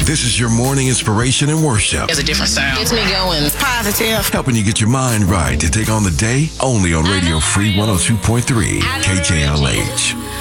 This is your morning inspiration and worship. It's a different sound. Gets me going. It's positive. Helping you get your mind right to take on the day only on Radio Free 102.3 KJLH.